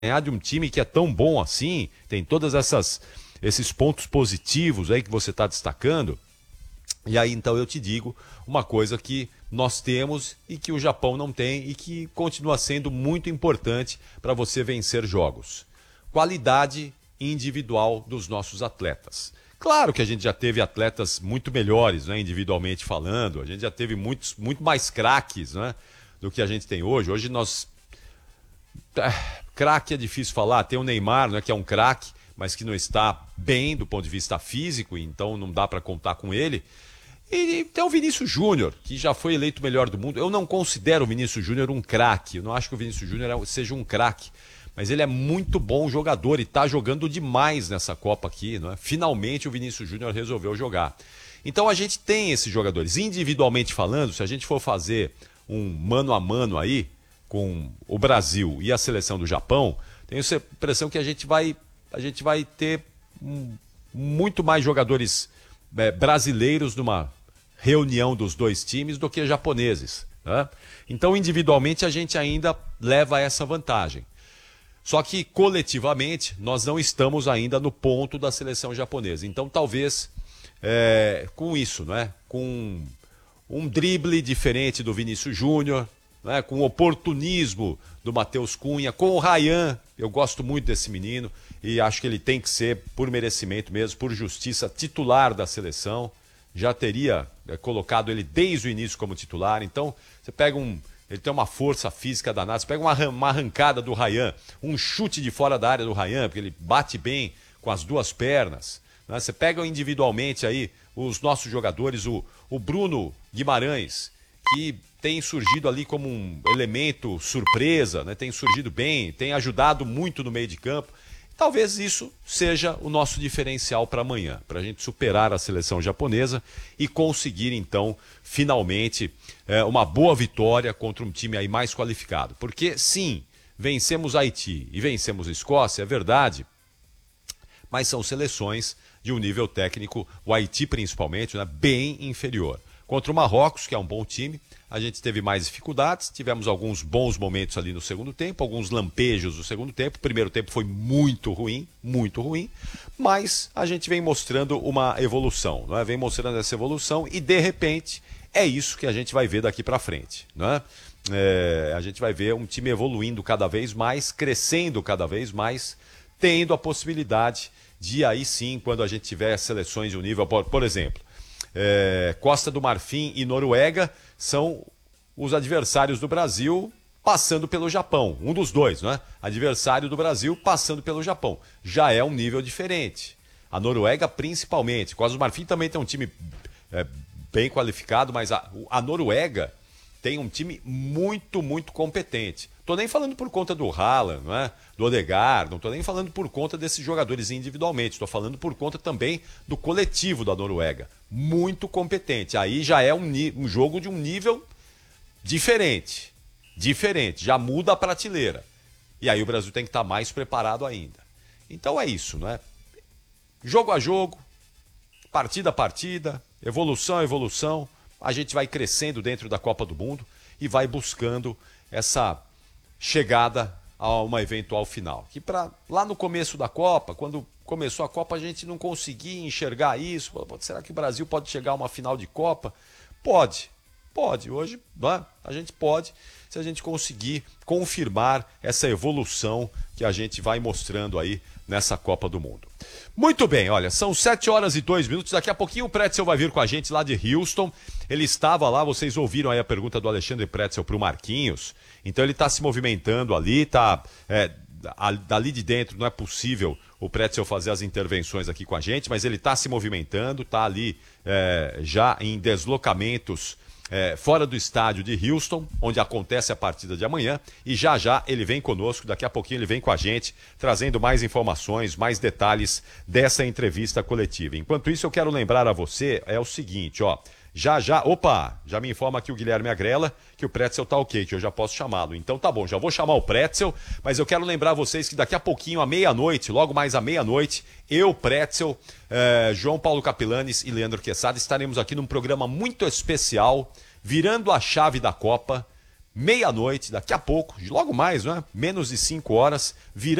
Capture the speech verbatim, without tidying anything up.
ganhar de um time que é tão bom assim, tem todas essas esses pontos positivos aí que você está destacando. E aí então eu te digo uma coisa que nós temos e que o Japão não tem e que continua sendo muito importante para você vencer jogos: qualidade individual dos nossos atletas. Claro que a gente já teve atletas muito melhores, né, individualmente falando, a gente já teve muitos, muito mais craques, né, do que a gente tem hoje. Hoje nós... Craque é difícil falar, tem o Neymar, né, que é um craque, mas que não está bem do ponto de vista físico, então não dá para contar com ele. E tem o Vinícius Júnior, que já foi eleito o melhor do mundo. Eu não considero o Vinícius Júnior um craque, eu não acho que o Vinícius Júnior seja um craque, mas ele é muito bom jogador e está jogando demais nessa Copa aqui, não é? Finalmente o Vinícius Júnior resolveu jogar. Então a gente tem esses jogadores. Individualmente falando, se a gente for fazer um mano a mano aí com o Brasil e a seleção do Japão, tenho a impressão que a gente vai, a gente vai ter um, muito mais jogadores é, brasileiros numa reunião dos dois times do que japoneses, né? Então individualmente a gente ainda leva essa vantagem. Só que coletivamente nós não estamos ainda no ponto da seleção japonesa. Então talvez é, com isso, né? Com um drible diferente do Vinícius Júnior, né? Com o oportunismo do Matheus Cunha, com o Ryan, eu gosto muito desse menino e acho que ele tem que ser, por merecimento mesmo, por justiça, titular da seleção. Já teria é, colocado ele desde o início como titular. Então você pega um... Ele tem uma força física danada. Você pega uma, uma arrancada do Ryan, um chute de fora da área do Ryan, porque ele bate bem com as duas pernas, né? Você pega individualmente aí os nossos jogadores, o, o Bruno Guimarães, que tem surgido ali como um elemento surpresa, né? Tem surgido bem, tem ajudado muito no meio de campo. Talvez isso seja o nosso diferencial para amanhã, para a gente superar a seleção japonesa e conseguir, então, finalmente, é, uma boa vitória contra um time aí mais qualificado. Porque, sim, vencemos Haiti e vencemos Escócia, é verdade, mas são seleções de um nível técnico, o Haiti principalmente, né, bem inferior. Contra o Marrocos, que é um bom time, a gente teve mais dificuldades, tivemos alguns bons momentos ali no segundo tempo, alguns lampejos no segundo tempo. O primeiro tempo foi muito ruim, muito ruim, mas a gente vem mostrando uma evolução, não é? Vem mostrando essa evolução e, de repente, é isso que a gente vai ver daqui para frente, não é? É, a gente vai ver um time evoluindo cada vez mais, crescendo cada vez mais, tendo a possibilidade de aí sim, quando a gente tiver seleções de um nível, por, por exemplo, É, Costa do Marfim e Noruega são os adversários do Brasil passando pelo Japão. Um dos dois, né? Adversário do Brasil passando pelo Japão. Já é um nível diferente. A Noruega principalmente. Costa do Marfim também tem um time é, bem qualificado, mas a, a Noruega tem um time muito, muito competente. Tô nem falando por conta do Haaland, não é? Do Odegaard, não tô nem falando por conta desses jogadores individualmente, estou falando por conta também do coletivo da Noruega. Muito competente. Aí já é um, um jogo de um nível diferente. Diferente. Já muda a prateleira. E aí o Brasil tem que estar mais preparado ainda. Então é isso, não é? Jogo a jogo, partida a partida, evolução a evolução, a gente vai crescendo dentro da Copa do Mundo e vai buscando essa chegada a uma eventual final. Que pra, lá no começo da Copa, quando começou a Copa, a gente não conseguia enxergar isso. Será que o Brasil pode chegar a uma final de Copa? Pode, pode. Hoje, né, a gente pode, se a gente conseguir confirmar essa evolução que a gente vai mostrando aí nessa Copa do Mundo. Muito bem, olha, são sete horas e dois minutos, daqui a pouquinho o Pretzel vai vir com a gente lá de Houston. Ele estava lá, vocês ouviram aí a pergunta do Alexandre Pretzel para o Marquinhos, então ele está se movimentando ali, tá, é, dali de dentro não é possível o Pretzel fazer as intervenções aqui com a gente, mas ele está se movimentando, está ali é, já em deslocamentos É, fora do estádio de Houston, onde acontece a partida de amanhã, e já já ele vem conosco, daqui a pouquinho ele vem com a gente, trazendo mais informações, mais detalhes dessa entrevista coletiva. Enquanto isso, eu quero lembrar a você, é o seguinte, ó, já já, opa, já me informa aqui o Guilherme Agrela que o Pretzel tá ok, que eu já posso chamá-lo. Então tá bom, já vou chamar o Pretzel, mas eu quero lembrar vocês que daqui a pouquinho, à meia-noite, logo mais à meia-noite, eu, Pretzel, eh, João Paulo Capilanes e Leandro Quesada estaremos aqui num programa muito especial, virando a chave da Copa, meia-noite, daqui a pouco, logo mais, não é? Menos de cinco horas, virando